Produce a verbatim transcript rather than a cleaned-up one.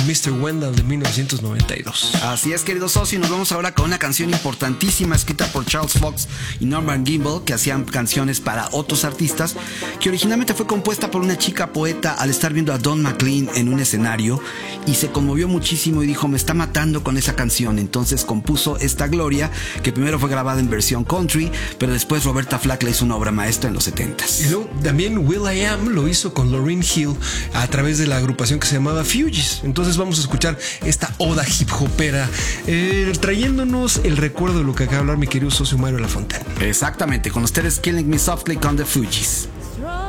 mister Wendell de mil novecientos noventa y dos. Así es, querido socio, y nos vamos ahora con una canción importantísima escrita por Charles Fox y Norman Gimbel, que hacían canciones para otros artistas, que originalmente fue compuesta por una chica poeta al estar viendo a Don McLean en un escenario y se conmovió muchísimo y dijo: me está matando con esa canción. Entonces compuso esta Gloria, que primero fue grabada en versión country, pero después Roberta Flack le hizo una obra maestra en los setentas. Y luego también will.i.am lo hizo con Lauryn Hill a través de la agrupación que se llamaba Fugees. Entonces vamos a escuchar esta oda hip hopera, eh, trayéndonos el recuerdo de lo que acaba de hablar mi querido socio Mario Lafontaine. Exactamente, con ustedes Killing Me Softly con The Fugees.